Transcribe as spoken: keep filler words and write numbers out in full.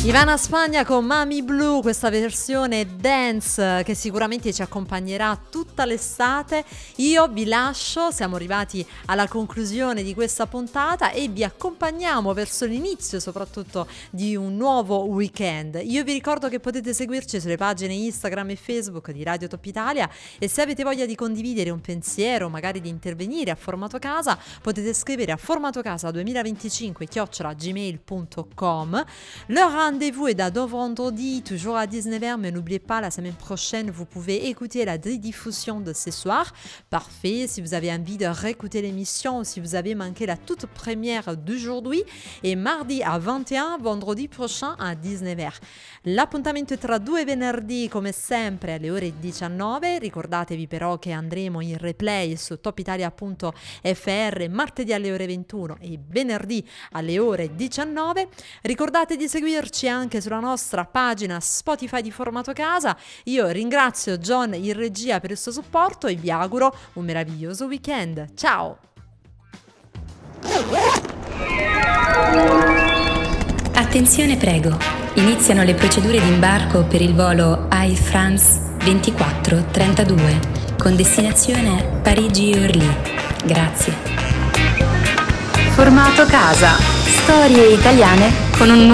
Ivana Spagna con Mami Blue, questa versione dance che sicuramente ci accompagnerà tutta l'estate. Io vi lascio, siamo arrivati alla conclusione di questa puntata e vi accompagniamo verso l'inizio soprattutto di un nuovo weekend. Io vi ricordo che potete seguirci sulle pagine Instagram e Facebook di Radio Top Italia e se avete voglia di condividere un pensiero, magari di intervenire a Formato Casa, potete scrivere a formatocasa duemilaventicinque chiocciola gmail punto com. Le rendez-vous est dans vendredi, toujours à dix-neuf heures, mais n'oubliez pas, la semaine prochaine, vous pouvez écouter la rediffusion de ce soir. Parfait, si vous avez envie de réécouter l'émission ou si vous avez manqué la toute première d'aujourd'hui, et mardi à vingt et un, vendredi prochain à dix-neuf heures. L'appuntamento è tra due venerdì, come sempre, alle ore diciannove. Ricordatevi però che andremo in replay su top italia punto effe erre martedì alle ore ventuno e venerdì alle ore diciannove. Ricordate di seguirci anche sulla nostra pagina Spotify di Formato Casa. Io ringrazio John in regia per il suo supporto e vi auguro un meraviglioso weekend. Ciao! Attenzione prego, iniziano le procedure di imbarco per il volo Air France ventiquattro trentadue con destinazione Parigi-Orly. Grazie. Formato Casa, storie italiane con un